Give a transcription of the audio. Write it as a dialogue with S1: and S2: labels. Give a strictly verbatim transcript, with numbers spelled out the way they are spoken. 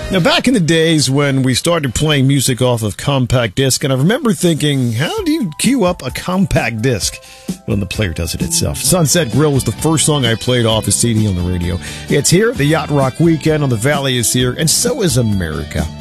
S1: Now, back in the days when we started playing music off of compact disc, and I remember thinking, how do you queue up a compact disc? Well, the player does it itself. Sunset Grill was the first song I played off a C D on the radio. It's here, the Yacht Rock Weekend on the Valley is here, and so is America.